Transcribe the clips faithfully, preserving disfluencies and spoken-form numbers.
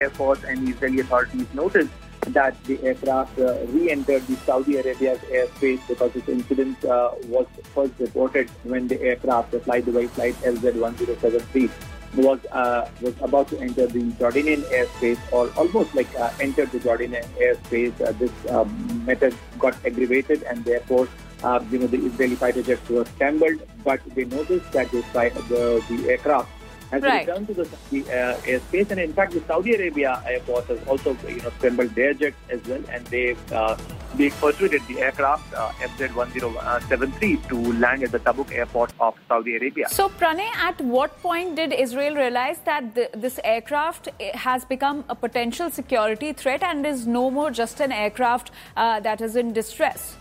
Air Force and Israeli authorities noticed that the aircraft uh, re-entered the Saudi Arabia's airspace because this incident uh, was first reported when the aircraft, the Fly Dubai flight L Z one zero seven three, was uh, was about to enter the Jordanian airspace, or almost like uh, entered the Jordanian airspace. Uh, this um, method got aggravated, and therefore, uh, you know, the Israeli fighter jets were scrambled. But they noticed that the the, the aircraft has right. returned to the Saudi uh, airspace, and in fact, the Saudi Arabia Air Force has also, you know, scrambled their jets as well, and they uh, they persuaded the aircraft uh, F Z one zero seven three to land at the Tabuk airport of Saudi Arabia. So, Pranay, at what point did Israel realize that the, this aircraft has become a potential security threat and is no more just an aircraft uh, that is in distress?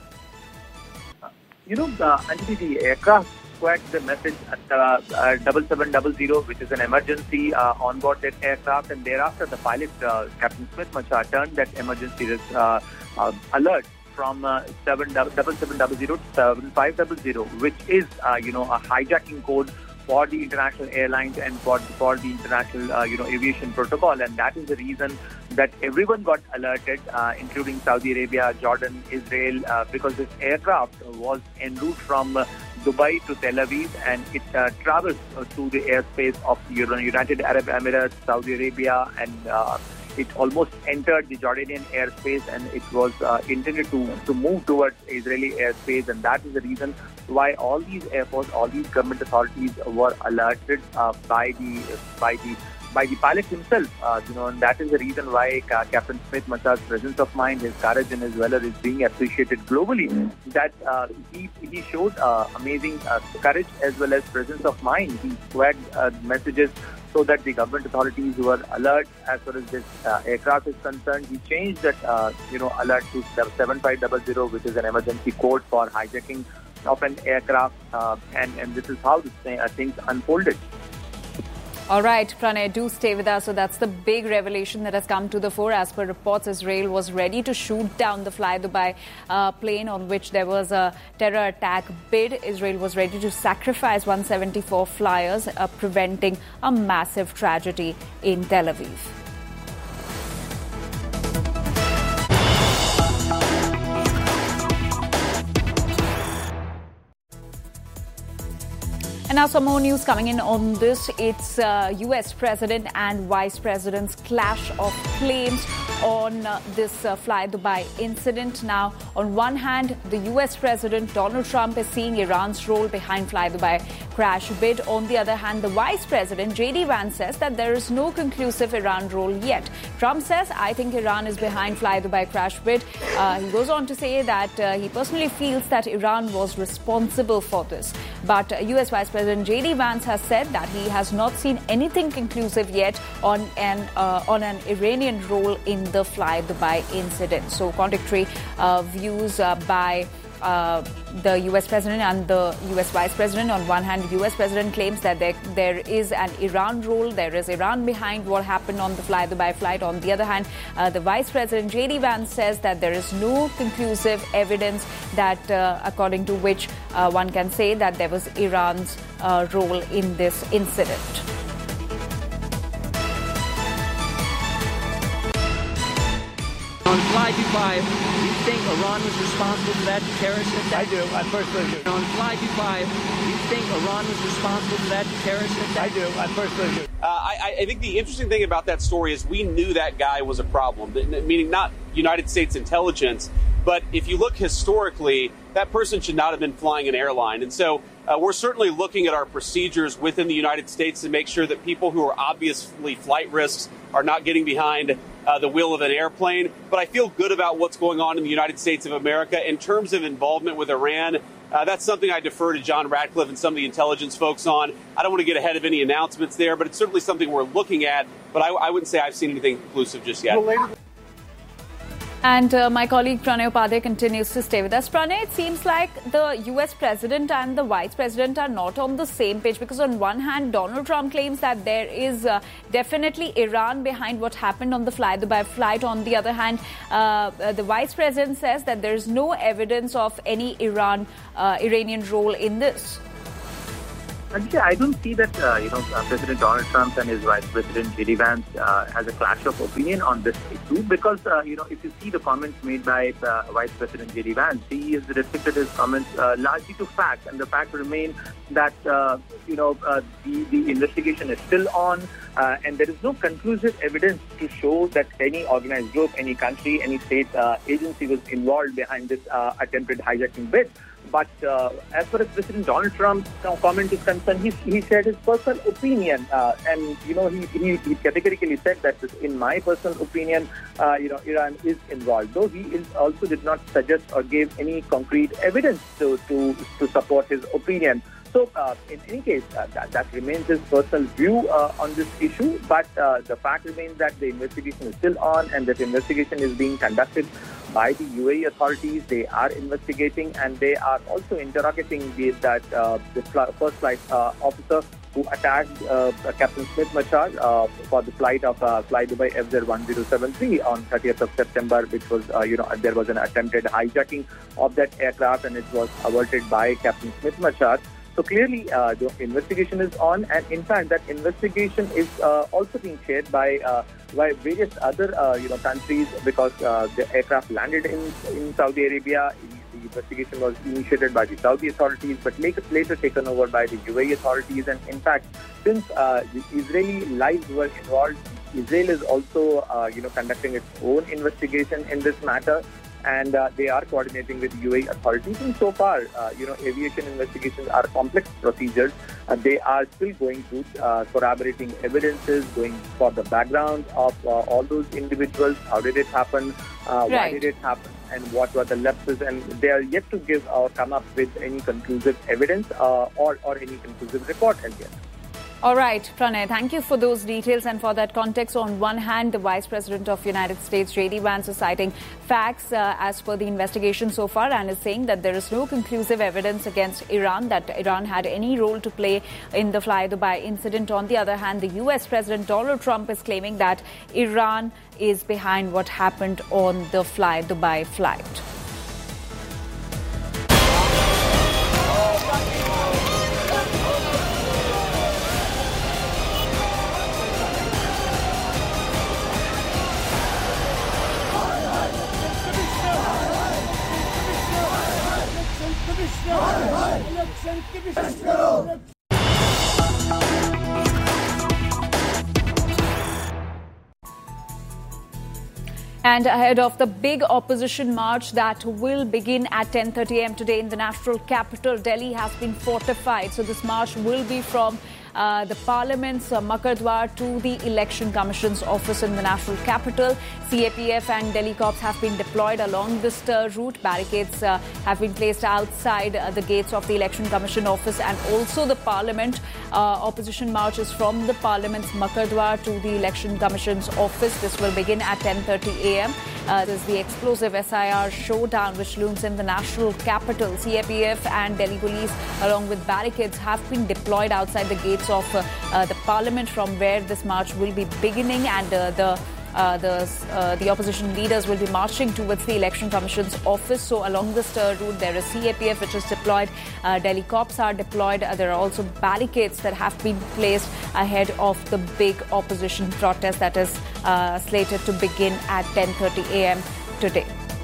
Uh, you know, uh, Anjali, the aircraft squawked the message at uh, uh, seven seven zero zero, which is an emergency uh, onboard that aircraft, and thereafter the pilot, uh, Captain Smith Machar, turned that emergency uh, uh, alert from uh, seven seven seven zero zero to seven five zero zero, which is, uh, you know, a hijacking code for the international airlines and for, for the international, uh, you know, aviation protocol. And that is the reason that everyone got alerted, uh, including Saudi Arabia, Jordan, Israel, uh, because this aircraft was en route from uh, Dubai to Tel Aviv, and it uh, travels uh, through the airspace of United Arab Emirates, Saudi Arabia, and uh, it almost entered the Jordanian airspace, and it was uh, intended to, to move towards Israeli airspace. And that is the reason why all these airports, all these government authorities were alerted uh, by the by the by the pilot himself. Uh, you know, and that is the reason why uh, Captain Smith Machar's presence of mind, his courage, and his valor is being appreciated globally. That uh, he he showed uh, amazing uh, courage as well as presence of mind. He swagged uh, messages so that the government authorities were alert as far as this uh, aircraft is concerned. He changed that, uh, you know, alert to seven five zero zero, which is an emergency code for hijacking of an aircraft, uh, and, and this is how the uh, things unfolded. All right, Pranay, do stay with us. So that's the big revelation that has come to the fore. As per reports, Israel was ready to shoot down the Fly Dubai uh, plane on which there was a terror attack bid. Israel was ready to sacrifice one hundred seventy-four flyers, uh, preventing a massive tragedy in Tel Aviv. And now some more news coming in on this. It's uh, U S President and Vice President's clash of claims on uh, this uh, Fly Dubai incident. Now, on one hand, the U S President Donald Trump is seeing Iran's role behind Fly Dubai crash bid. On the other hand, the Vice President J D Vance says that there is no conclusive Iran role yet. Trump says, I think Iran is behind Fly Dubai crash bid. Uh, he goes on to say that uh, he personally feels that Iran was responsible for this. But uh, U S Vice President J D Vance has said that he has not seen anything conclusive yet on an uh, on an Iranian role in the Fly Dubai incident. So contradictory uh, views uh, by uh, the U S President and the U S Vice President. On one hand, the U S President claims that there, there is an Iran role, there is Iran behind what happened on the Fly Dubai flight. On the other hand, uh, the Vice President J D Vance says that there is no conclusive evidence that, uh, according to which uh, one can say that there was Iran's uh, role in this incident. On Fly Dubai, do you think Iran was responsible for that terrorist attack? I do. I personally do. On Fly Dubai, do you think Iran was responsible for that terrorist attack? I do. I personally do. Uh, I, I think the interesting thing about that story is we knew that guy was a problem, meaning not United States intelligence, but if you look historically, that person should not have been flying an airline. And so uh, we're certainly looking at our procedures within the United States to make sure that people who are obviously flight risks are not getting behind uh, the wheel of an airplane. But I feel good about what's going on in the United States of America. In terms of involvement with Iran, uh, that's something I defer to John Ratcliffe and some of the intelligence folks on. I don't want to get ahead of any announcements there, but it's certainly something we're looking at. But I, I wouldn't say I've seen anything conclusive just yet. And uh, my colleague Pranay Upadhyay continues to stay with us. Pranay, it seems like the U S President and the Vice President are not on the same page, because on one hand, Donald Trump claims that there is uh, definitely Iran behind what happened on the Fly Dubai flight. On the other hand, uh, uh, the Vice President says that there is no evidence of any Iran, uh, Iranian role in this. Actually, I don't see that, uh, you know, uh, President Donald Trump and his Vice President J D Vance uh, has a clash of opinion on this issue because, uh, you know, if you see the comments made by uh, Vice President J D Vance, he has restricted his comments uh, largely to facts, and the fact remains that, uh, you know, uh, the, the investigation is still on, uh, and there is no conclusive evidence to show that any organized group, any country, any state uh, agency was involved behind this uh, attempted hijacking bid. But uh, as far as President Donald Trump's comment is concerned, he, he shared his personal opinion. Uh, and, you know, he, he, he categorically said that, in my personal opinion, uh, you know, Iran is involved. Though he is also did not suggest or give any concrete evidence to, to, to support his opinion. So, uh, in any case, uh, that, that remains his personal view uh, on this issue. But uh, the fact remains that the investigation is still on, and that investigation is being conducted by the U A E authorities. They are investigating, and they are also interrogating the, that uh, the first flight uh, officer who attacked uh, Captain Smith Machar uh, for the flight of uh, Fly Dubai F Z one zero seven three on thirtieth of September, which was, uh, you know, there was an attempted hijacking of that aircraft, and it was averted by Captain Smith Machar. So clearly, uh, the investigation is on, and in fact, that investigation is uh, also being shared by uh, by various other uh, you know countries, because uh, the aircraft landed in in Saudi Arabia. The investigation was initiated by the Saudi authorities, but later, later taken over by the U A E authorities. And in fact, since uh, the Israeli lives were involved, Israel is also uh, you know conducting its own investigation in this matter. And uh, they are coordinating with U A E authorities. And so far, uh, you know, aviation investigations are complex procedures. Uh, they are still going through uh, corroborating evidences, going for the background of uh, all those individuals. How did it happen? Uh, right. Why did it happen? And what were the lapses? And they are yet to give or come up with any conclusive evidence uh, or, or any conclusive report as yet. All right, Pranay, thank you for those details and for that context. On one hand, the Vice President of the United States, J D Vance, is citing facts uh, as per the investigation so far, and is saying that there is no conclusive evidence against Iran, that Iran had any role to play in the Fly Dubai incident. On the other hand, the U S President Donald Trump is claiming that Iran is behind what happened on the Fly Dubai flight. And ahead of the big opposition march that will begin at ten thirty a m today in the national capital, Delhi has been fortified. So this march will be from Uh, the Parliament's uh, Makar Dwar to the Election Commission's office in the national capital. C A P F and Delhi Cops have been deployed along this uh, route. Barricades uh, have been placed outside uh, the gates of the Election Commission office and also the Parliament. Uh, opposition marches from the Parliament's Makar Dwar to the Election Commission's office. This will begin at ten thirty a m Uh, this is the explosive S I R showdown which looms in the national capital. C A P F and Delhi police, along with barricades, have been deployed outside the gates of uh, uh, the Parliament, from where this march will be beginning, and uh, the Uh, the uh, the opposition leaders will be marching towards the Election Commission's office. So along this uh, route, there is C A P F which is deployed. Uh, Delhi Cops are deployed. Uh, there are also barricades that have been placed ahead of the big opposition protest that is uh, slated to begin at ten thirty a m today.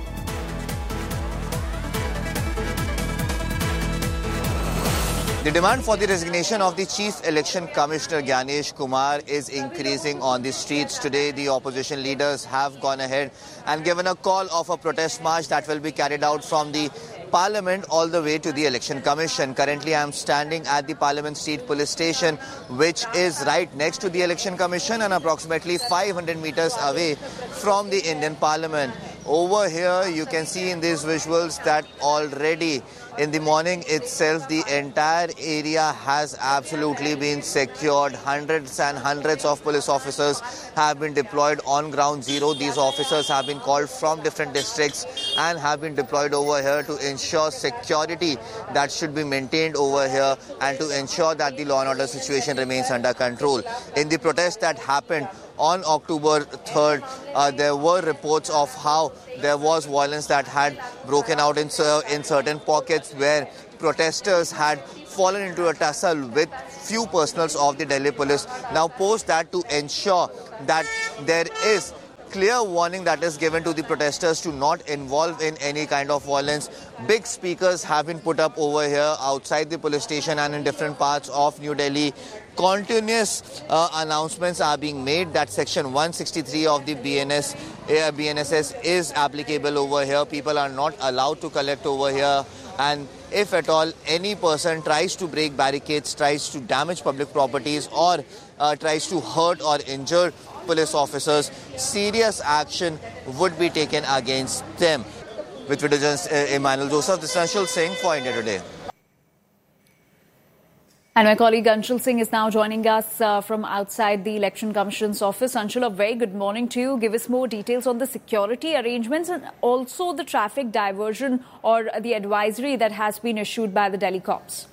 The demand for the resignation of the Chief Election Commissioner Gyanesh Kumar is increasing on the streets. Today, the opposition leaders have gone ahead and given a call of a protest march that will be carried out from the Parliament all the way to the Election Commission. Currently, I am standing at the Parliament Street Police Station, which is right next to the Election Commission and approximately five hundred meters away from the Indian Parliament. Over here, you can see in these visuals that already in the morning itself, the entire area has absolutely been secured. Hundreds and hundreds of police officers have been deployed on ground zero. These officers have been called from different districts and have been deployed over here to ensure security that should be maintained over here and to ensure that the law and order situation remains under control. In the protest that happened on October third, uh, there were reports of how there was violence that had broken out in, uh, in certain pockets where protesters had fallen into a tussle with few personals of the Delhi police. Now post that to ensure that there is clear warning that is given to the protesters to not involve in any kind of violence. Big speakers have been put up over here outside the police station and in different parts of New Delhi. Continuous uh, announcements are being made that section one sixty-three of the B N S, uh, B N S S is applicable over here. People are not allowed to collect over here, and if at all any person tries to break barricades, tries to damage public properties, or uh, tries to hurt or injure police officers, serious action would be taken against them. With video journalist uh, Emmanuel Joseph, this is Anshul Singh for India Today. And my colleague Anshul Singh is now joining us uh, from outside the Election Commission's office. Anshul, a very good morning to you. Give us more details on the security arrangements and also the traffic diversion or the advisory that has been issued by the Delhi cops.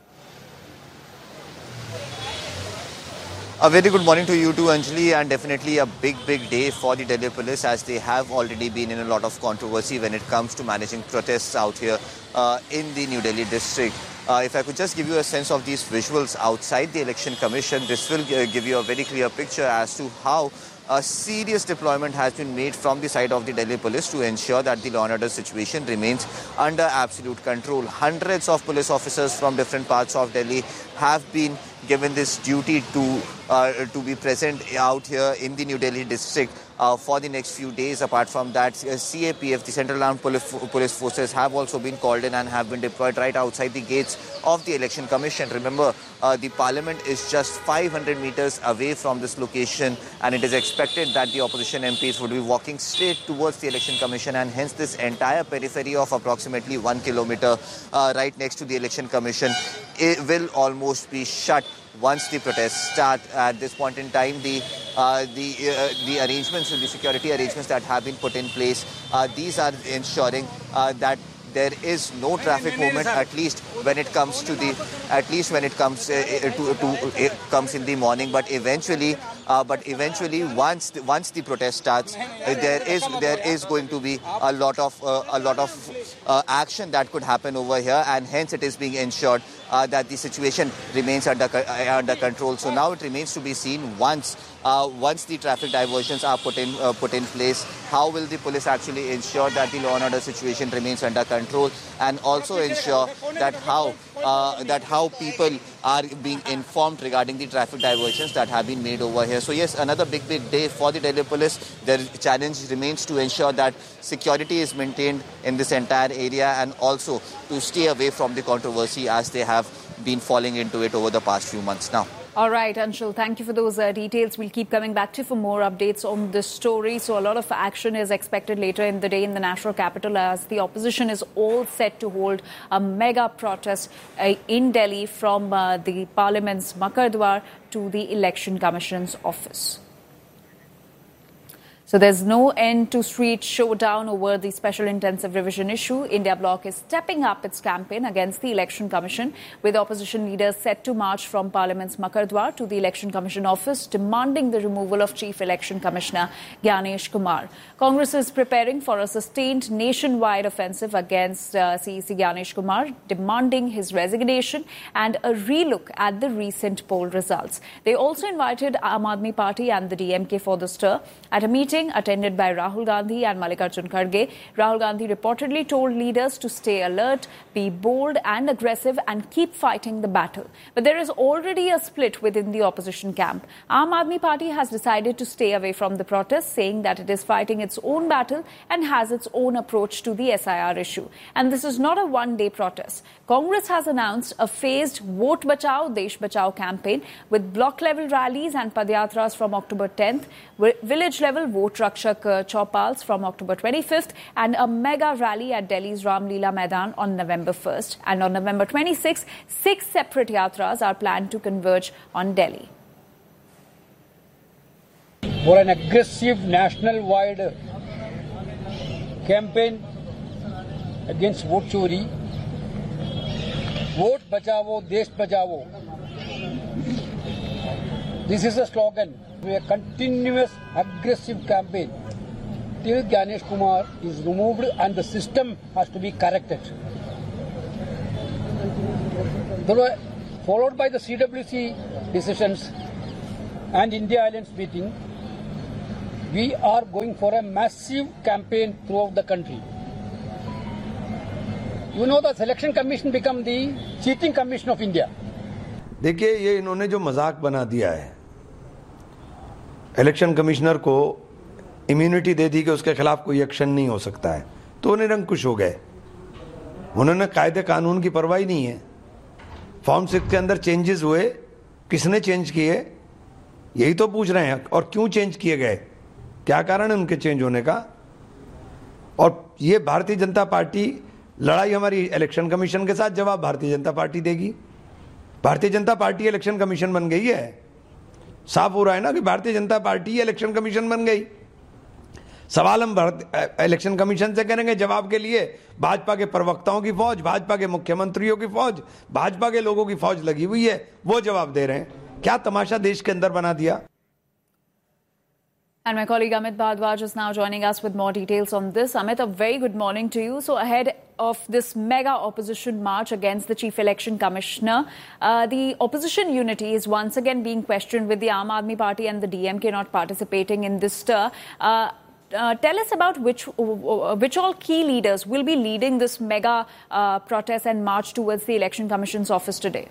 A very good morning to you too, Anjali, and definitely a big, big day for the Delhi police, as they have already been in a lot of controversy when it comes to managing protests out here uh, in the New Delhi district. Uh, if I could just give you a sense of these visuals outside the Election Commission, this will uh, give you a very clear picture as to how a serious deployment has been made from the side of the Delhi police to ensure that the law and order situation remains under absolute control. Hundreds of police officers from different parts of Delhi have been given this duty to uh, to be present out here in the New Delhi district uh, for the next few days. Apart from that, uh, C A P F, the Central Armed Police, Police Forces, have also been called in and have been deployed right outside the gates of the Election Commission. Remember, uh, the Parliament is just five hundred meters away from this location, and it is expected that the opposition M Ps would be walking straight towards the Election Commission, and hence this entire periphery of approximately one kilometer uh, right next to the Election Commission it will almost be shut once the protests start. At this point in time, the uh, the uh, the arrangements, the security arrangements that have been put in place, uh, these are ensuring uh, that there is no traffic movement, at least when it comes to the, at least when it comes uh, to, to uh, comes in the morning. But eventually, uh, but eventually, once the, once the protest starts, uh, there is there is going to be a lot of uh, a lot of uh, action that could happen over here, and hence it is being ensured uh, that the situation remains under uh, under control. So now it remains to be seen once. Uh, once the traffic diversions are put in uh, put in place, how will the police actually ensure that the law and order situation remains under control, and also ensure that how uh, that how people are being informed regarding the traffic diversions that have been made over here. So yes, another big big day for the Delhi police. Their challenge remains to ensure that security is maintained in this entire area, and also to stay away from the controversy as they have been falling into it over the past few months now. All right, Anshul, thank you for those uh, details. We'll keep coming back to you for more updates on this story. So a lot of action is expected later in the day in the national capital, as the opposition is all set to hold a mega protest uh, in Delhi from uh, the Parliament's Makardwar to the Election Commission's office. So there's no end to street showdown over the special intensive revision issue. India Bloc is stepping up its campaign against the Election Commission, with opposition leaders set to march from Parliament's Makardwar to the Election Commission office, demanding the removal of Chief Election Commissioner Gyanesh Kumar. Congress is preparing for a sustained nationwide offensive against uh, C E C Gyanesh Kumar, demanding his resignation and a relook at the recent poll results. They also invited Aam Aadmi Party and the D M K for the stir. At a meeting attended by Rahul Gandhi and Mallikarjun Kharge, Rahul Gandhi reportedly told leaders to stay alert, be bold and aggressive, and keep fighting the battle. But there is already a split within the opposition camp. Aam Aadmi Party has decided to stay away from the protests, saying that it is fighting its own battle and has its own approach to the S I R issue. And this is not a one-day protest. Congress has announced a phased Vote Bachao, Desh Bachao campaign with block-level rallies and padyatras from October tenth, village-level Vote Rakshak uh, Chaupals from October twenty-fifth, and a mega rally at Delhi's Ram Leela Maidan on November first. And on November twenty-sixth, six separate yatras are planned to converge on Delhi. For an aggressive national-wide campaign against vote chori, Vote Bachao, Desh Bachao. This is a slogan. A continuous aggressive campaign till Gyanesh Kumar is removed and the system has to be corrected. followed by the C W C decisions and India Alliance meeting, we are going for a massive campaign throughout the country. You know, the Selection Commission become the cheating commission of India. देखिए, ये इन्होंने जो मजाक बना दिया है, election commissioner को immunity दे दी कि उसके खिलाफ कोई एक्शन नहीं हो सकता है, तो निरंकुश हो गए। उन्होंने कायदे कानून की परवाह नहीं है। फॉर्म सिक्स के अंदर चेंजेस हुए, किसने चेंज किए, यही तो पूछ रहे हैं। और क्यों चेंज किए गए, क्या कारण है उनके चेंज होने का। और ये भारतीय जनता पार्टी लड़ाई हमारी इलेक्शन कमीशन के साथ, जवाब भारतीय जनता पार्टी देगी। Bharatiya Janata party election commission बन गई है। साफ हो रहा है ना कि Bharatiya Janata party election commission बन गई। सवाल हम भारत इलेक्शन कमीशन से करेंगे, जवाब के लिए भाजपा के प्रवक्ताओं की फौज, भाजपा के मुख्यमंत्रियों की फौज, भाजपा के लोगों की फौज लगी हुई है, वो जवाब दे रहे हैं। क्या तमाशा देश के अंदर बना दिया। And my colleague Amit Bhardwaj is now joining us with more details on this. Amit, a very good morning to you. So ahead of this mega opposition march against the Chief Election Commissioner, uh, the opposition unity is once again being questioned, with the Aam Aadmi Party and the D M K not participating in this stir. Uh, uh, tell us about which uh, which all key leaders will be leading this mega uh, protest and march towards the Election Commission's office today.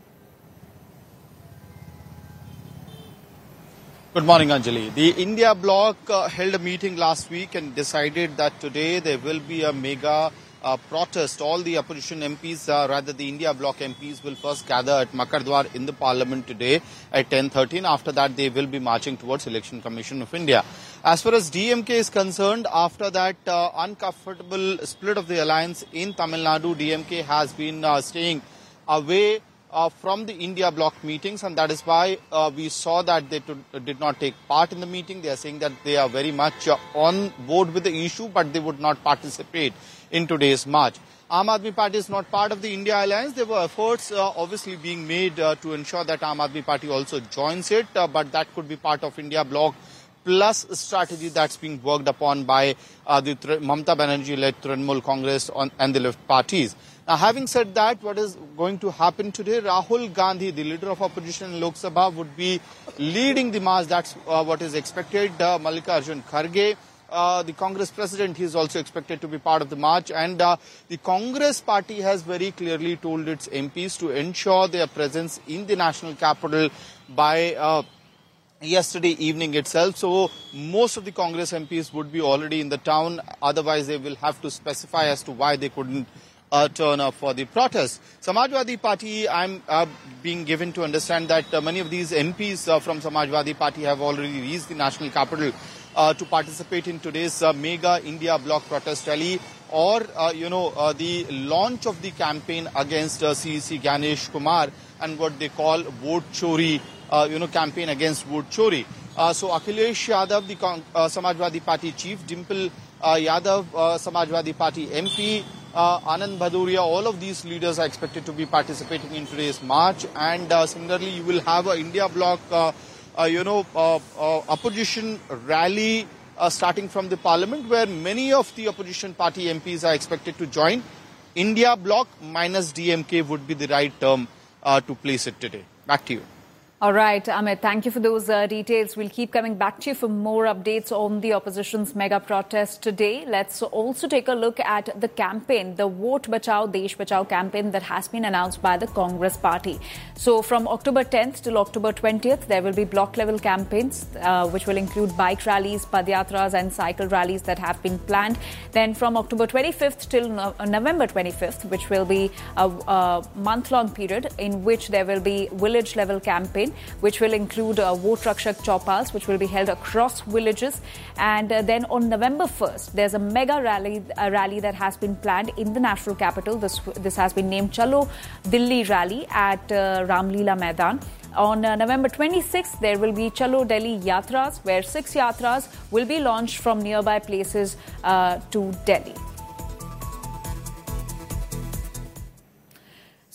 Good morning, Anjali. The India bloc uh, held a meeting last week and decided that today there will be a mega uh, protest. All the opposition M Ps, uh, rather the India bloc M Ps, will first gather at Makardwar in the parliament today at ten thirteen. After that, they will be marching towards Election Commission of India. As far as D M K is concerned, after that uh, uncomfortable split of the alliance in Tamil Nadu, D M K has been uh, staying away Uh, from the India bloc meetings, and that is why uh, we saw that they to, uh, did not take part in the meeting. They are saying that they are very much uh, on board with the issue, but they would not participate in today's march. Aam Aadmi Party is not part of the India Alliance. There were efforts uh, obviously being made uh, to ensure that Aam Aadmi Party also joins it, uh, but that could be part of India bloc plus strategy that's being worked upon by uh, the Mamata Banerjee-led Trinamool Congress on, and the left parties. Now, having said that, what is going to happen today? Rahul Gandhi, the leader of opposition in Lok Sabha, would be leading the march. That's uh, what is expected. Uh, Mallikarjun Kharge, uh, the Congress president, he is also expected to be part of the march. And uh, the Congress party has very clearly told its M Ps to ensure their presence in the national capital by uh, yesterday evening itself. So most of the Congress M Ps would be already in the town. Otherwise, they will have to specify as to why they couldn't Uh, turn up for the protest. Samajwadi Party, I'm uh, being given to understand that uh, many of these M Ps uh, from Samajwadi Party have already reached the national capital uh, to participate in today's uh, mega India bloc protest rally, or, uh, you know, uh, the launch of the campaign against uh, C E C Ganesh Kumar and what they call vote chori, uh, you know, campaign against vote chori. Uh, so Akhilesh Yadav, the uh, Samajwadi Party chief, Dimple uh, Yadav, uh, Samajwadi Party M P, Uh, Anand Bhadoria, all of these leaders are expected to be participating in today's march. And uh, similarly, you will have a India bloc, uh, uh, you know, uh, uh, opposition rally uh, starting from the parliament, where many of the opposition party M Ps are expected to join. India bloc minus D M K would be the right term uh, to place it today. Back to you. All right, Amit, thank you for those uh, details. We'll keep coming back to you for more updates on the opposition's mega protest today. Let's also take a look at the campaign, the Vote Bachao, Desh Bachao campaign that has been announced by the Congress party. So from October tenth till October twentieth, there will be block-level campaigns, uh, which will include bike rallies, padyatras and cycle rallies that have been planned. Then from October twenty-fifth till no- November twenty-fifth, which will be a, a month-long period in which there will be village-level campaign, which will include uh, Vote Rakshak Chaupals, which will be held across villages. And uh, then on November first, there's a mega rally a rally that has been planned in the national capital. This this has been named Chalo Delhi Rally at uh, Ramleela Maidan. On uh, November twenty-sixth, there will be Chalo Delhi Yatras, where six yatras will be launched from nearby places uh, to Delhi.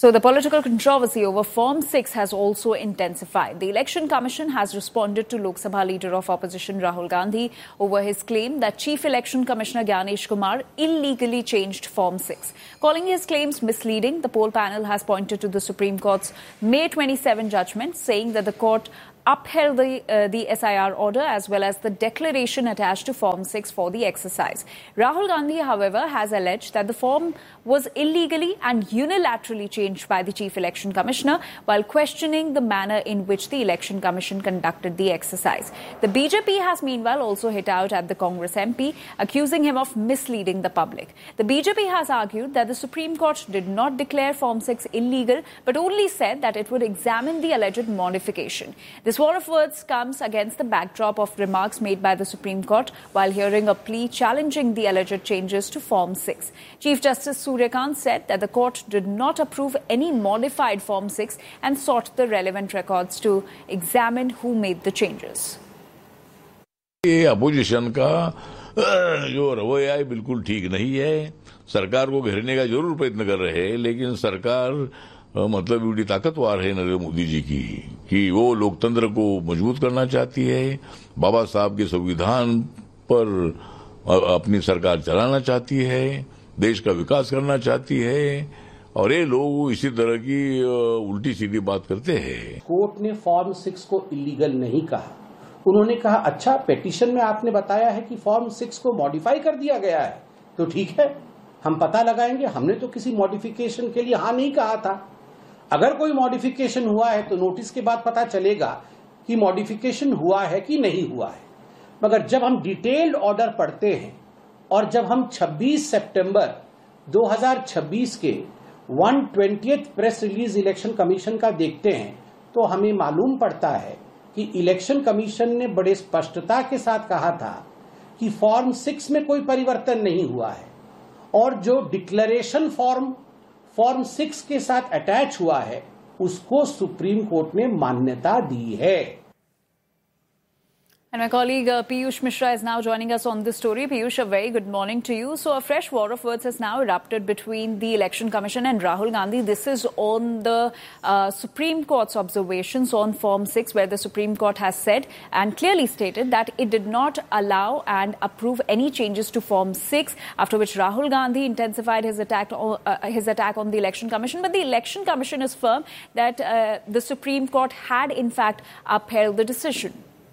So the political controversy over Form six has also intensified. The Election Commission has responded to Lok Sabha Leader of Opposition Rahul Gandhi over his claim that Chief Election Commissioner Gyanesh Kumar illegally changed Form six. Calling his claims misleading, the poll panel has pointed to the Supreme Court's May twenty-seventh judgment, saying that the court upheld the, uh, the S I R order as well as the declaration attached to Form six for the exercise. Rahul Gandhi, however, has alleged that the form was illegally and unilaterally changed by the Chief Election Commissioner while questioning the manner in which the Election Commission conducted the exercise. The B J P has meanwhile also hit out at the Congress M P, accusing him of misleading the public. The B J P has argued that the Supreme Court did not declare Form six illegal but only said that it would examine the alleged modification. This war of words comes against the backdrop of remarks made by the Supreme Court while hearing a plea challenging the alleged changes to Form six. Chief Justice Surya Kant said that the court did not approve any modified Form six and sought the relevant records to examine who made the changes. ये opposition का जो रवैया है बिल्कुल ठीक नहीं है। सरकार को घेरने का जरूर प्रयत्न कर रहे हैं, लेकिन सरकार मतलब बड़ी ताकतवर है नरेंद्र मोदी जी की कि वो लोकतंत्र को मजबूत करना चाहती है, बाबा साहब के संविधान पर अपनी सरकार चलाना चाहती है, देश का विकास करना चाहती है, और ये लोग इसी तरह की उल्टी सीधी बात करते हैं। कोर्ट ने फॉर्म सिक्स को इलीगल नहीं कहा। उन्होंने कहा अच्छा पेटिशन में आपने बताया है कि फॉर्म सिक्स को मॉडिफाई कर दिया गया है, तो ठीक है, हम पता लगाएंगे। हमने तो किसी मॉडिफिकेशन के लिए हाँ नहीं कहा था। अगर कोई मॉडिफिकेशन हुआ है तो नोटिस के बाद पता चलेगा कि मॉडिफिकेशन हुआ है कि नहीं हुआ है। मगर जब हम डिटेल्ड ऑर्डर पढ़ते हैं और जब हम छब्बीस सितंबर दो हज़ार छब्बीस के एक सौ बीसवें प्रेस रिलीज इलेक्शन कमीशन का देखते हैं तो हमें मालूम पड़ता है कि इलेक्शन कमीशन ने बड़े स्पष्टता के साथ कहा था कि फॉर्म सिक्स में कोई परिवर्तन नहीं हुआ है और जो डिक्लेरेशन फॉर्म फॉर्म सिक्स के साथ अटैच हुआ है उसको सुप्रीम कोर्ट ने मान्यता दी है। And my colleague uh, Piyush Mishra is now joining us on this story. Piyush, a very good morning to you. So a fresh war of words has now erupted between the Election Commission and Rahul Gandhi. This is on the uh, Supreme Court's observations on Form six, where the Supreme Court has said and clearly stated that it did not allow and approve any changes to Form six, after which Rahul Gandhi intensified his attack, uh, his attack on the Election Commission. But the Election Commission is firm that uh, the Supreme Court had in fact upheld the decision.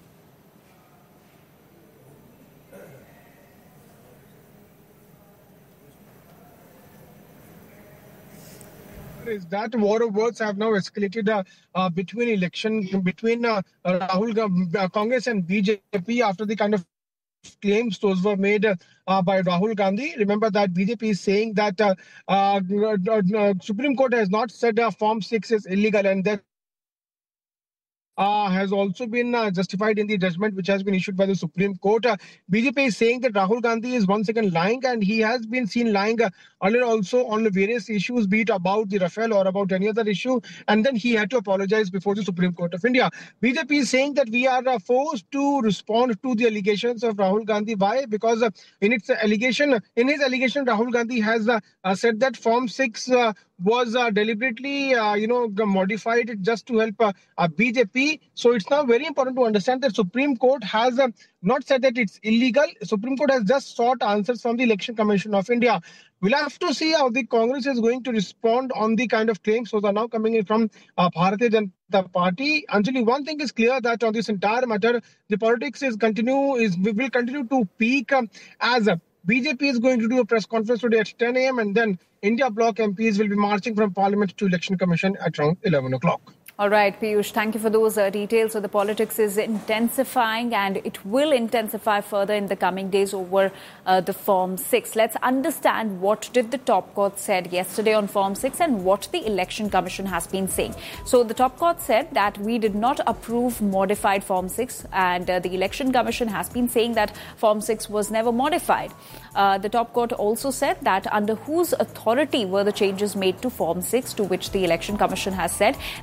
Is that war of words have now escalated uh, uh, between election between uh, Rahul uh, Congress and B J P after the kind of claims those were made uh, uh, by Rahul Gandhi. Remember that B J P is saying that uh, uh, uh, Supreme Court has not said uh, Form six is illegal, and that Uh, has also been uh, justified in the judgment which has been issued by the Supreme Court. Uh, B J P is saying that Rahul Gandhi is once again lying, and he has been seen lying uh, earlier also on various issues, be it about the Rafale or about any other issue, and then he had to apologize before the Supreme Court of India. B J P is saying that we are uh, forced to respond to the allegations of Rahul Gandhi. Why? Because uh, in its allegation, in his allegation, Rahul Gandhi has uh, uh, said that Form six uh, was uh, deliberately, uh, you know, modified just to help uh, uh, B J P. So it's now very important to understand that Supreme Court has uh, not said that it's illegal. Supreme Court has just sought answers from the Election Commission of India. We'll have to see how the Congress is going to respond on the kind of claims those are now coming in from uh, Bharatiya Janata Party. Anjali, one thing is clear that on this entire matter, the politics is continue is will continue to peak um, as uh, B J P is going to do a press conference today at ten a m and then India Bloc M Ps will be marching from Parliament to Election Commission at around eleven o'clock. All right, Piyush, thank you for those uh, details. So the politics is intensifying and it will intensify further in the coming days over uh, the Form six. Let's understand what did the top court said yesterday on Form six and what the Election Commission has been saying. So the top court said that we did not approve modified Form six, and uh, the Election Commission has been saying that Form six was never modified. Uh, the top court also said that under whose authority were the changes made to Form six, to which the Election Commission has said that there was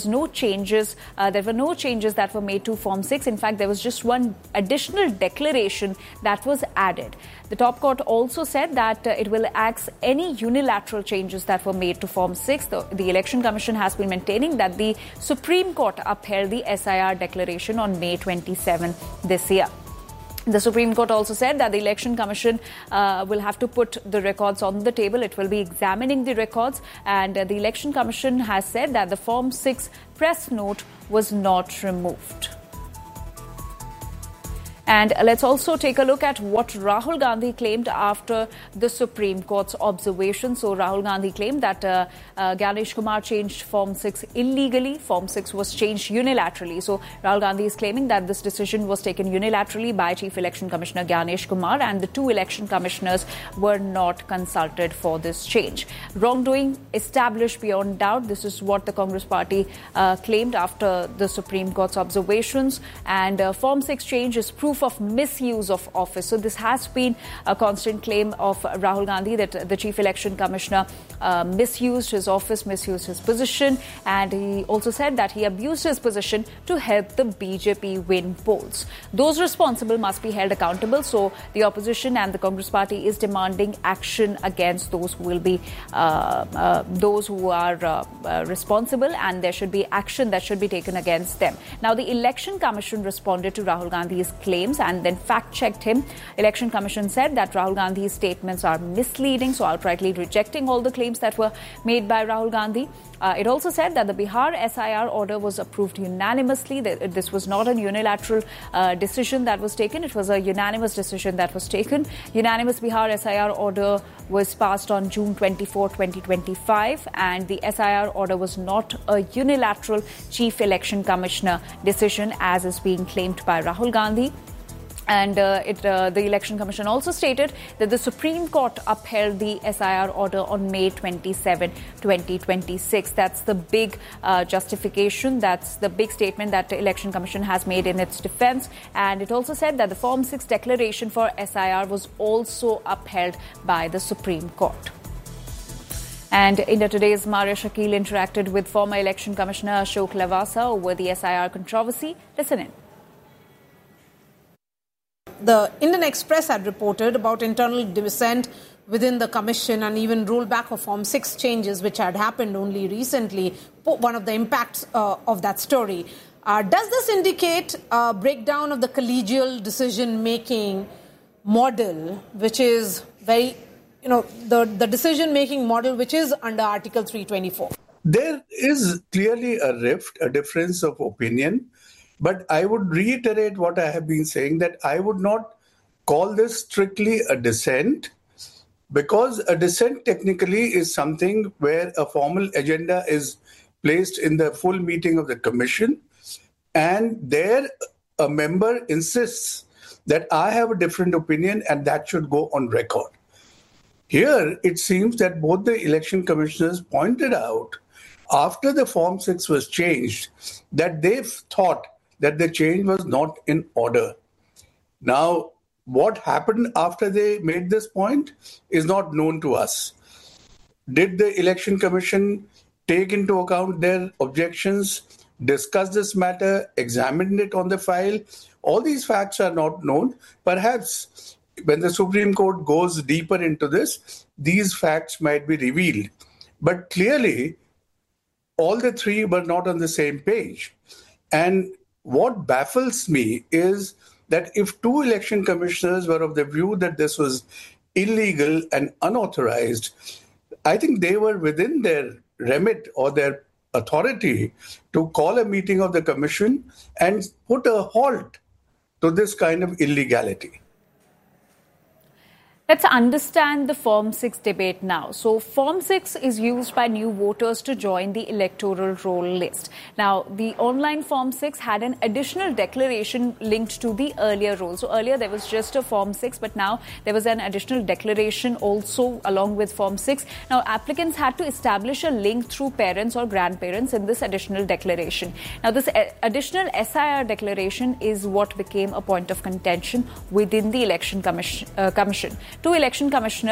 was no changes. Uh, there were no changes that were made to Form six. In fact, there was just one additional declaration that was added. The top court also said that uh, it will axe any unilateral changes that were made to Form six. The, the Election Commission has been maintaining that the Supreme Court upheld the S I R declaration on May twenty-seventh this year. The Supreme Court also said that the Election Commission uh, will have to put the records on the table. It will be examining the records, and uh, the Election Commission has said that the Form six press note was not removed. And let's also take a look at what Rahul Gandhi claimed after the Supreme Court's observation. So Rahul Gandhi claimed that uh, uh, Gyanesh Kumar changed Form six illegally. Form six was changed unilaterally. So Rahul Gandhi is claiming that this decision was taken unilaterally by Chief Election Commissioner Gyanesh Kumar, and the two election commissioners were not consulted for this change. Wrongdoing established beyond doubt. This is what the Congress party uh, claimed after the Supreme Court's observations. And uh, Form six change is proof of misuse of office. So this has been a constant claim of Rahul Gandhi that the Chief Election Commissioner uh, misused his office, misused his position, and he also said that he abused his position to help the B J P win polls. Those responsible must be held accountable. So the opposition and the Congress party is demanding action against those who will be uh, uh, those who are uh, uh, responsible, and there should be action that should be taken against them. Now, the Election Commission responded to Rahul Gandhi's claim and then fact-checked him. Election Commission said that Rahul Gandhi's statements are misleading, so outrightly rejecting all the claims that were made by Rahul Gandhi. Uh, it also said that the Bihar S I R order was approved unanimously. This was not a unilateral uh, decision that was taken. It was a unanimous decision that was taken. Unanimous Bihar S I R order was passed on June twenty-fourth, twenty twenty-five, and the S I R order was not a unilateral Chief Election Commissioner decision as is being claimed by Rahul Gandhi. And uh, it, uh, the Election Commission also stated that the Supreme Court upheld the S I R order on May twenty-seventh, twenty twenty-six. That's the big uh, justification. That's the big statement that the Election Commission has made in its defense. And it also said that the Form six declaration for S I R was also upheld by the Supreme Court. And India Today's Maria Shakil interacted with former Election Commissioner Ashok Lavasa over the S I R controversy. Listen in. The Indian Express had reported about internal dissent within the commission and even rollback of Form six changes, which had happened only recently, one of the impacts uh, of that story. Uh, does this indicate a breakdown of the collegial decision-making model, which is very, you know, the, the decision-making model which is under Article three twenty-four? There is clearly a rift, a difference of opinion. But I would reiterate what I have been saying, that I would not call this strictly a dissent, because a dissent technically is something where a formal agenda is placed in the full meeting of the commission, and there a member insists that I have a different opinion and that should go on record. Here, it seems that both the election commissioners pointed out after the Form six was changed that they thought that the change was not in order. Now, what happened after they made this point is not known to us. Did the Election Commission take into account their objections, discuss this matter, examine it on the file? All these facts are not known. Perhaps when the Supreme Court goes deeper into this, these facts might be revealed. But clearly, all the three were not on the same page. And what baffles me is that if two election commissioners were of the view that this was illegal and unauthorized, I think they were within their remit or their authority to call a meeting of the commission and put a halt to this kind of illegality. Let's understand the Form six debate now. So Form six is used by new voters to join the electoral roll list. Now, the online Form six had an additional declaration linked to the earlier roll. So earlier there was just a Form six, but now there was an additional declaration also along with Form six. Now, applicants had to establish a link through parents or grandparents in this additional declaration. Now, this additional S I R declaration is what became a point of contention within the Election Commission. Uh, commission. Two election commissioners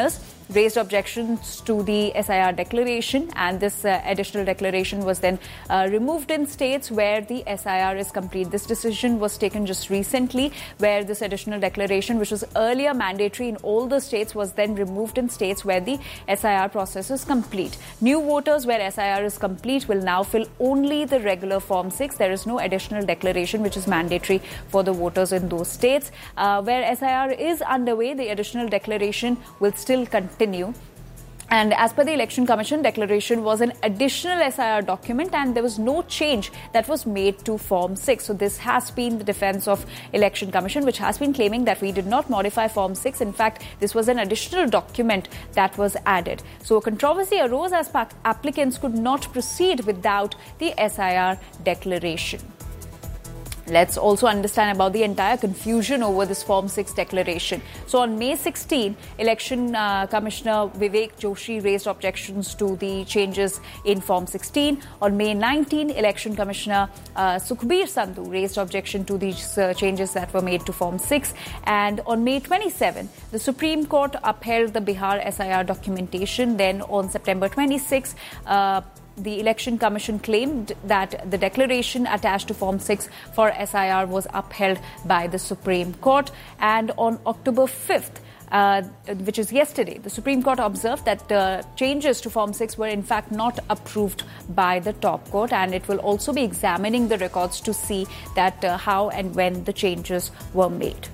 raised objections to the S I R declaration, and this uh, additional declaration was then uh, removed in states where the S I R is complete. This decision was taken just recently, where this additional declaration, which was earlier mandatory in all the states, was then removed in states where the S I R process is complete. New voters where S I R is complete will now fill only the regular Form six. There is no additional declaration which is mandatory for the voters in those states. Uh, where S I R is underway, the additional declaration will still continue. And as per the Election Commission, declaration was an additional S I R document, and there was no change that was made to Form six. So this has been the defense of Election Commission, which has been claiming that we did not modify Form six. In fact, this was an additional document that was added. So a controversy arose as applicants could not proceed without the S I R declaration. Let's also understand about the entire confusion over this Form six declaration. So on May sixteenth, Election uh, Commissioner Vivek Joshi raised objections to the changes in Form sixteen. On May nineteenth, Election Commissioner uh, Sukhbir Sandhu raised objection to these uh, changes that were made to Form six. And on May twenty-seventh, the Supreme Court upheld the Bihar S I R documentation. Then on September twenty-sixth, uh, the Election Commission claimed that the declaration attached to Form six for S I R was upheld by the Supreme Court. And on October fifth, uh, which is yesterday, the Supreme Court observed that uh, changes to Form six were in fact not approved by the top court, and it will also be examining the records to see that uh, how and when the changes were made.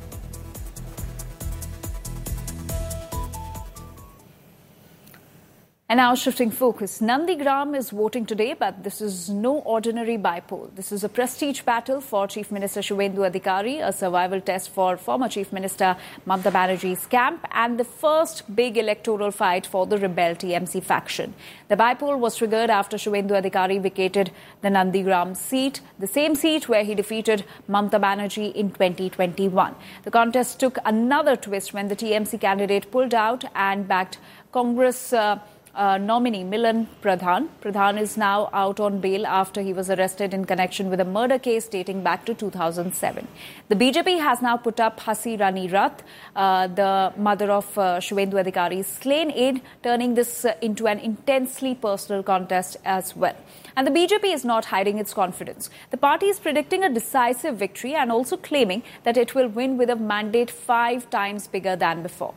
And now shifting focus, Nandigram is voting today, but this is no ordinary by-poll. This is a prestige battle for Chief Minister Shubhendu Adhikari, a survival test for former Chief Minister Mamata Banerjee's camp, and the first big electoral fight for the rebel T M C faction. The by-poll was triggered after Shubhendu Adhikari vacated the Nandigram seat, the same seat where he defeated Mamata Banerjee in twenty twenty-one. The contest took another twist when the T M C candidate pulled out and backed Congress uh, Uh, nominee Milan Pradhan. Pradhan is now out on bail after he was arrested in connection with a murder case dating back to two thousand seven. The B J P has now put up Hasi Rani Rath, uh, the mother of uh, Shubhendu Adhikari's slain aide, turning this uh, into an intensely personal contest as well. And the B J P is not hiding its confidence. The party is predicting a decisive victory and also claiming that it will win with a mandate five times bigger than before.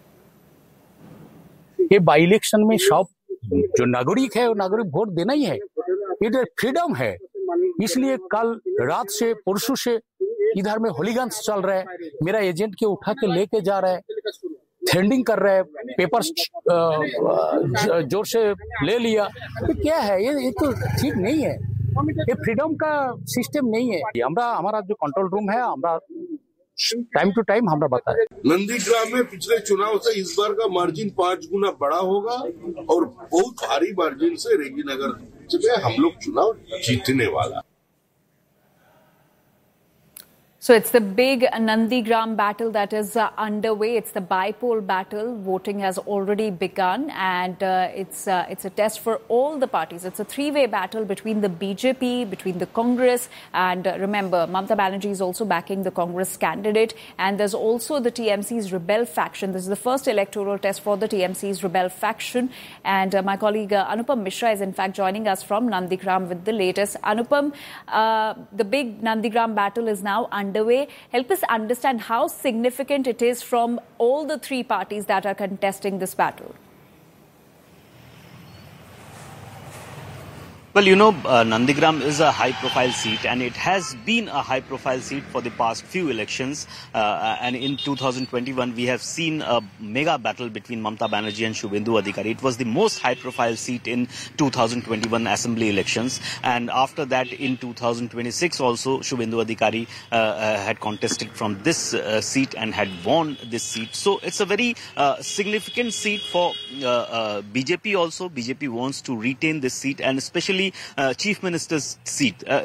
ये by election में सब जो नागरिक है वो नागरिक vote देना ही है, ये तो फ्रीडम है। इसलिए कल रात से परसों से इधर में होलीगन्स चल रहा है, मेरा एजेंट के उठा के लेके जा रहा है, थ्रेडिंग कर रहा है, पेपर्स जोर से ले लिया। ये क्या है? ये ये तो ठीक नहीं है, ये फ्रीडम का सिस्टम नहीं है। हमरा हमारा जो कंट्रोल रूम है, हमरा टाइम टू टाइम हमरा बताए। नंदीग्राम में पिछले चुनाव से इस बार का मार्जिन पांच गुना बड़ा होगा और बहुत भारी मार्जिन से रेजीनगर में हम लोग चुनाव जीतने वाला। So it's the big Nandigram battle that is uh, underway. It's the by-poll battle. Voting has already begun, and uh, it's uh, it's a test for all the parties. It's a three-way battle between the B J P, between the Congress, and uh, remember, Mamata Banerjee is also backing the Congress candidate, and there's also the T M C's rebel faction. This is the first electoral test for the T M C's rebel faction, and uh, my colleague uh, Anupam Mishra is in fact joining us from Nandigram with the latest. Anupam, uh, the big Nandigram battle is now underway. Underway. Help us understand how significant it is from all the three parties that are contesting this battle. Well, you know, uh, Nandigram is a high-profile seat, and it has been a high-profile seat for the past few elections. Uh, and in two thousand twenty-one, we have seen a mega battle between Mamata Banerjee and Shubhendu Adhikari. It was the most high-profile seat in two thousand twenty-one assembly elections. And after that, in two thousand twenty-six, also Shubhendu Adhikari uh, uh, had contested from this uh, seat and had won this seat. So it's a very uh, significant seat for uh, uh, B J P also. B J P wants to retain this seat, and especially Uh, Chief Minister's seat. Uh, it's a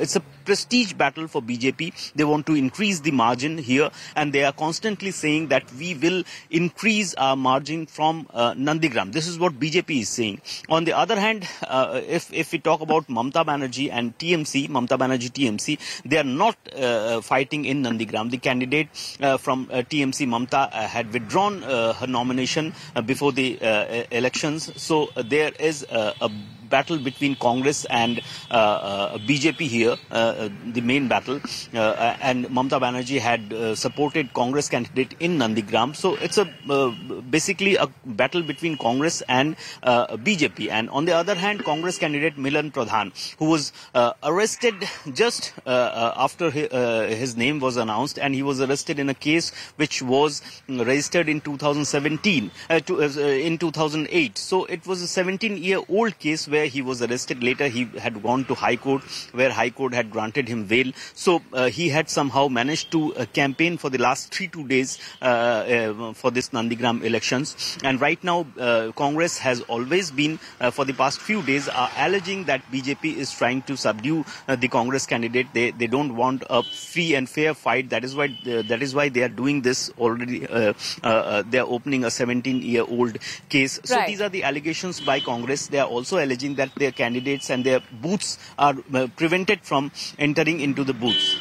prestige battle for B J P. They want to increase the margin here, and they are constantly saying that we will increase our margin from uh, Nandigram. This is what B J P is saying. On the other hand, uh, if, if we talk about Mamata Banerjee and T M C, Mamata Banerjee T M C, they are not uh, fighting in Nandigram. The candidate uh, from uh, T M C, Mamata, uh, had withdrawn uh, her nomination uh, before the uh, elections. So uh, there is uh, a battle between Congress and uh, uh, B J P here, uh, the main battle, uh, and Mamata Banerjee had uh, supported Congress candidate in Nandigram. So it's a uh, basically a battle between Congress and uh, B J P. And on the other hand, Congress candidate Milan Pradhan, who was uh, arrested just uh, uh, after his, uh, his name was announced, and he was arrested in a case which was registered in two thousand seventeen, uh, to, uh, in two thousand eight. So it was a seventeen-year-old case where he was arrested. Later he had gone to High Court, where High Court had granted him bail. So uh, he had somehow managed to uh, campaign for the last three two days uh, uh, for this Nandigram elections. And right now uh, Congress has always been uh, for the past few days uh, alleging that B J P is trying to subdue uh, the Congress candidate. They they don't want a free and fair fight. That is why uh, that is why they are doing this already. Uh, uh, uh, they are opening a seventeen-year-old case. So Right. these are the allegations by Congress. They are also alleging that their candidates and their booths are uh, prevented from entering into the booths.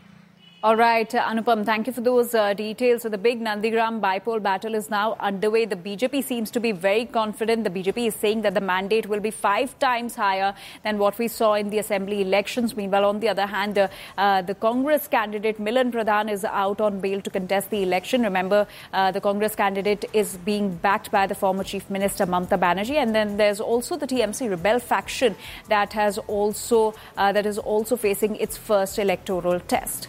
All right, uh, Anupam, thank you for those uh, details. So the big Nandigram bipole battle is now underway. The B J P seems to be very confident. The B J P is saying that the mandate will be five times higher than what we saw in the assembly elections. Meanwhile, on the other hand, uh, uh, the Congress candidate Milan Pradhan is out on bail to contest the election. Remember, uh, the Congress candidate is being backed by the former Chief Minister Mamata Banerjee. And then there's also the T M C rebel faction that has also uh, that is also facing its first electoral test.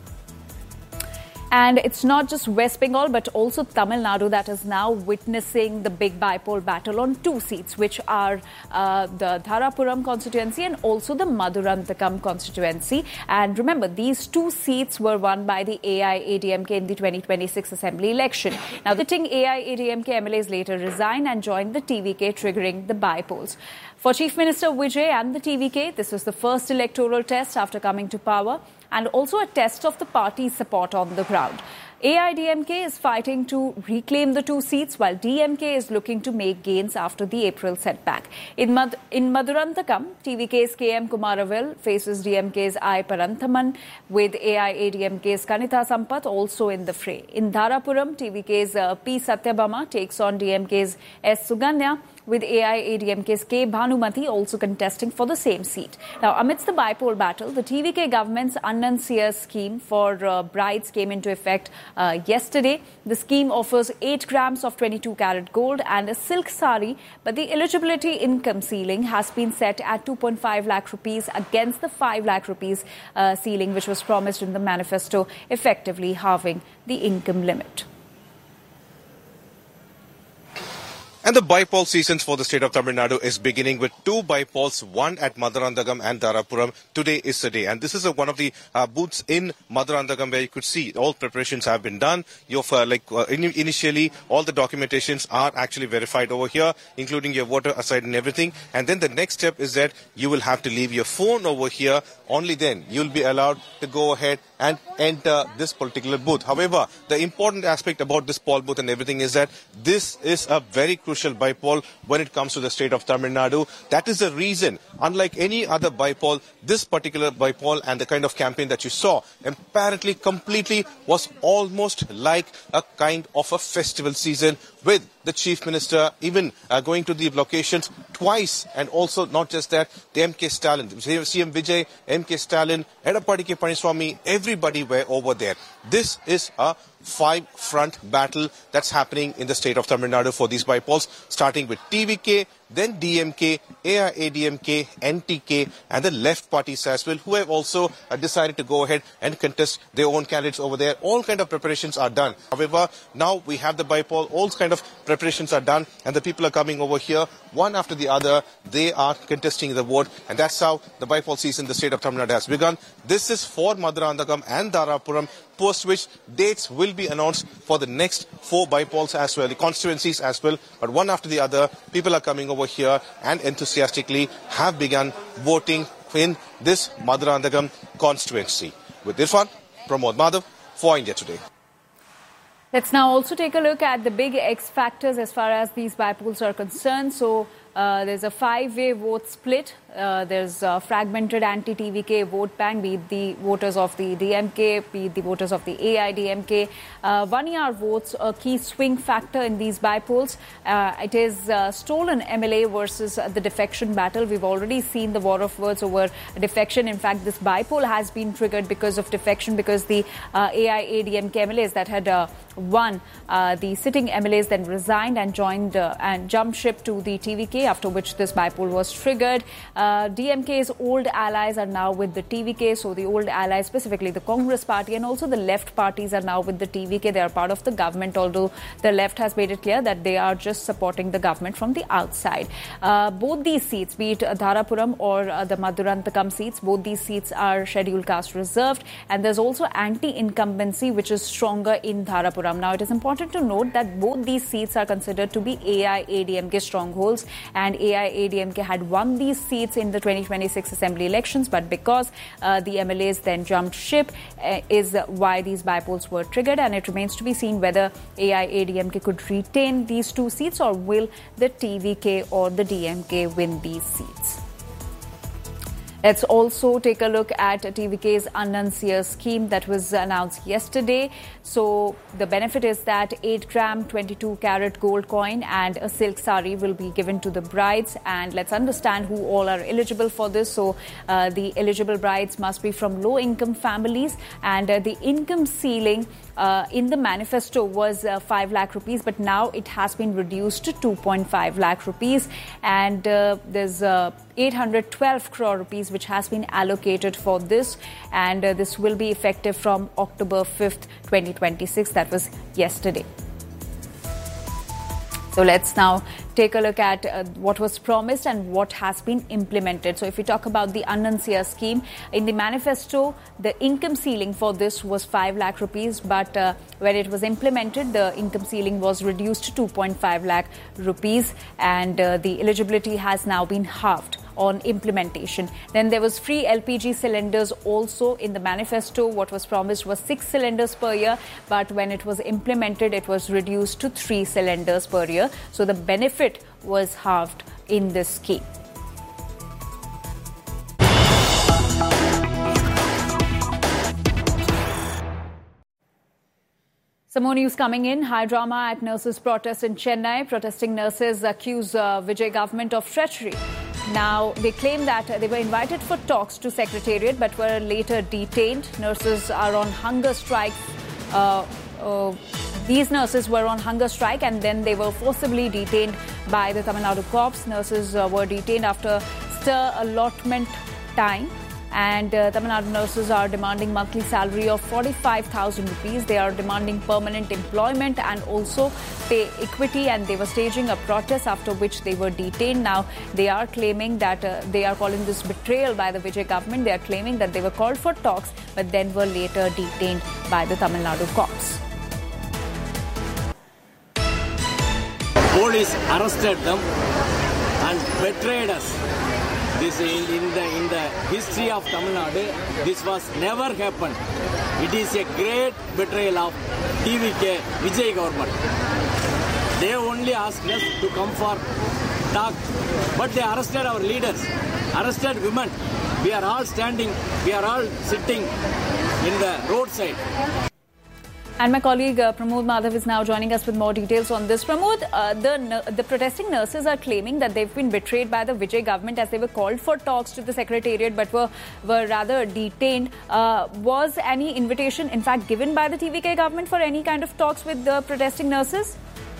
And it's not just West Bengal, but also Tamil Nadu that is now witnessing the big bipole battle on two seats, which are uh, the Dharapuram constituency and also the Maduranthakam constituency. And remember, these two seats were won by the A I A D M K in the twenty twenty-six assembly election. Now, the sitting A I A D M K M L As later resigned and joined the T V K, triggering the bipoles. For Chief Minister Vijay and the T V K, this was the first electoral test after coming to power, and also a test of the party's support on the ground. A I A D M K is fighting to reclaim the two seats, while D M K is looking to make gains after the April setback. In, Mad- in Maduranthakam, T V K's K M Kumaravel faces D M K's I. Paranthaman, with A I A D M K's Kanitha Sampath also in the fray. In Dharapuram, T V K's uh, P. Satyabama takes on D M K's S. Suganya, with A I A D M K's K. Bhanumati also contesting for the same seat. Now, amidst the bipole battle, the T V K government's Annan Seer scheme for uh, brides came into effect uh, yesterday. The scheme offers eight grams of twenty-two karat gold and a silk sari, but the eligibility income ceiling has been set at two point five lakh rupees against the five lakh rupees uh, ceiling, which was promised in the manifesto, effectively halving the income limit. And the bipole seasons for the state of Tamil Nadu is beginning with two bipoles, one at Maduranthakam and Dharapuram. Today is the day. And this is a, one of the uh, booths in Maduranthakam where you could see all preparations have been done. You've, uh, like uh, in, initially, all the documentations are actually verified over here, including your voter aside and everything. And then the next step is that you will have to leave your phone over here. Only then you'll be allowed to go ahead and enter this particular booth. However, the important aspect about this poll booth and everything is that this is a very crucial bipole when it comes to the state of Tamil Nadu. That is the reason, unlike any other bipole, this particular bipole and the kind of campaign that you saw apparently completely was almost like a kind of a festival season, with the Chief Minister even uh, going to the locations twice, and also not just that, the M K Stalin, C M Vijay, M K Stalin, Edappadi K. Palaniswamy, everybody were over there. This is a five-front battle that's happening in the state of Tamil Nadu for these bipoles, starting with T V K, then D M K, A I A D M K, N T K, and the left parties as well, who have also uh, decided to go ahead and contest their own candidates over there. All kind of preparations are done. However, now we have the bipole, all kind of preparations are done, and the people are coming over here, one after the other. They are contesting the vote, and that's how the bipole season in the state of Tamil Nadu has begun. This is for Maduranthakam and Dharapuram, post which dates will be announced for the next four bipoles as well, the constituencies as well. But one after the other, people are coming over here and enthusiastically have begun voting in this Maduranthakam constituency. With Irfan, Pramod Madhav for India Today. Let's now also take a look at the big X factors as far as these bypolls are concerned. So uh, there's a five-way vote split. Uh, there's a fragmented anti-T V K vote bank, be it the voters of the D M K, be it the voters of the A I D M K. Uh, one-year votes, a key swing factor in these bypolls. Uh, it is uh, stolen M L A versus uh, the defection battle. We've already seen the war of words over defection. In fact, this bypoll has been triggered because of defection, because the uh, A I A D M K M L As that had uh, won, uh, the sitting M L As then resigned and joined uh, and jumped ship to the T V K, after which this bypoll was triggered. Uh, D M K's old allies are now with the T V K. So the old allies, specifically the Congress party and also the left parties, are now with the T V K. They are part of the government, although the left has made it clear that they are just supporting the government from the outside. Uh, both these seats, be it Dharapuram or uh, the Madurantakam seats, both these seats are scheduled caste reserved. And there's also anti-incumbency, which is stronger in Dharapuram. Now, it is important to note that both these seats are considered to be A I A D M K strongholds, and A I A D M K had won these seats in the twenty twenty-six assembly elections, but because uh, the M L As then jumped ship uh, is why these bypolls were triggered, and it remains to be seen whether A I A D M K could retain these two seats, or will the T V K or the D M K win these seats. Let's also take a look at T V K's Annansya scheme that was announced yesterday. So the benefit is that eight gram twenty-two carat gold coin and a silk sari will be given to the brides. And let's understand who all are eligible for this. So uh, the eligible brides must be from low income families, and uh, the income ceiling uh, in the manifesto was uh, five lakh rupees, but now it has been reduced to two point five lakh rupees. And uh, there's uh, eight hundred twelve crore rupees which has been allocated for this, and uh, this will be effective from October fifth, twenty twenty-six. That was yesterday. So let's now take a look at uh, what was promised and what has been implemented. So if we talk about the Annansya scheme, in the manifesto, the income ceiling for this was five lakh rupees, but uh, when it was implemented, the income ceiling was reduced to two point five lakh rupees, and uh, the eligibility has now been halved on implementation. Then there was free L P G cylinders also in the manifesto. What was promised was six cylinders per year, but when it was implemented, it was reduced to three cylinders per year. So the benefit was halved in this scheme. Some more news coming in. High drama at nurses' protest in Chennai. Protesting nurses accuse uh, Vijay government of treachery. Now, they claim that they were invited for talks to Secretariat but were later detained. Nurses are on hunger strike. Uh, uh, these nurses were on hunger strike, and then they were forcibly detained by the Tamil Nadu cops. Nurses uh, were detained after stir allotment time. And uh, Tamil Nadu nurses are demanding monthly salary of forty-five thousand rupees. They are demanding permanent employment and also pay equity, and they were staging a protest, after which they were detained. Now, they are claiming that uh, they are calling this betrayal by the Vijay government. They are claiming that they were called for talks but then were later detained by the Tamil Nadu cops. Police arrested them and betrayed us. This in, in the in the history of Tamil Nadu, this was never happened. It is a great betrayal of T V K Vijay government. They only asked us to come for talk, but they arrested our leaders, arrested women. We are all standing, we are all sitting in the roadside. And my colleague uh, Pramod Madhav is now joining us with more details on this. Pramod, uh, the the protesting nurses are claiming that they've been betrayed by the Vijay government, as they were called for talks to the Secretariat but were, were rather detained. Uh, was any invitation, in fact, given by the T V K government for any kind of talks with the protesting nurses?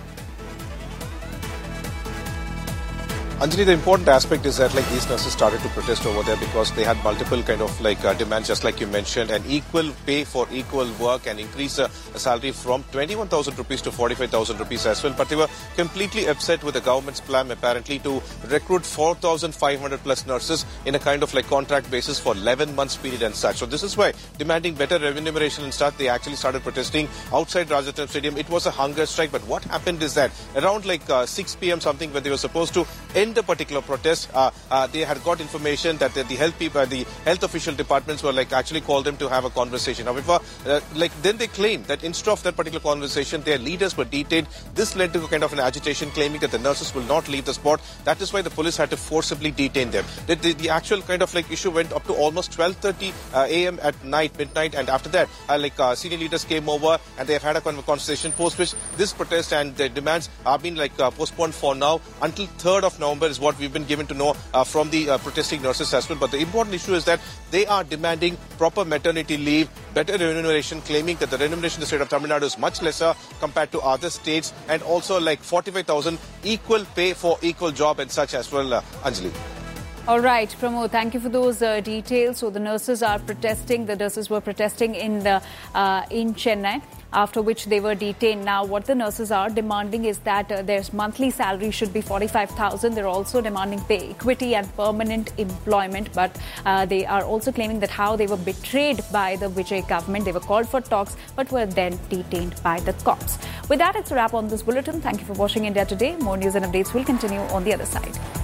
Anjali, the important aspect is that like these nurses started to protest over there because they had multiple kind of like uh, demands, just like you mentioned, and equal pay for equal work and increase the uh, salary from twenty-one thousand rupees to forty-five thousand rupees as well. But they were completely upset with the government's plan apparently to recruit four thousand five hundred plus nurses in a kind of like contract basis for eleven months period and such. So this is why demanding better remuneration and stuff, they actually started protesting outside Rajasthan Stadium. It was a hunger strike, but what happened is that around like uh, six p m something when they were supposed to end end the particular protest. Uh, uh, they had got information that the, the health people, uh, the health official departments were like actually called them to have a conversation. However, uh, like then they claimed that instead of that particular conversation, their leaders were detained. This led to a kind of an agitation, claiming that the nurses will not leave the spot. That is why the police had to forcibly detain them. The, the, the actual kind of like issue went up to almost twelve thirty uh, a m at night, midnight, and after that, uh, like uh, senior leaders came over and they have had a conversation. Post which this protest and the demands are being like uh, postponed for now until third of November is what we've been given to know uh, from the uh, protesting nurses as well. But the important issue is that they are demanding proper maternity leave, better remuneration, claiming that the remuneration in the state of Tamil Nadu is much lesser compared to other states, and also like forty-five thousand equal pay for equal job and such as well, uh, Anjali. All right, Pramod, thank you for those uh, details. So the nurses are protesting. The nurses were protesting in the uh, in Chennai, after which they were detained. Now, what the nurses are demanding is that uh, their monthly salary should be forty-five thousand. They're also demanding pay equity and permanent employment. But uh, they are also claiming that how they were betrayed by the Vijay government. They were called for talks, but were then detained by the cops. With that, it's a wrap on this bulletin. Thank you for watching India Today. More news and updates will continue on the other side.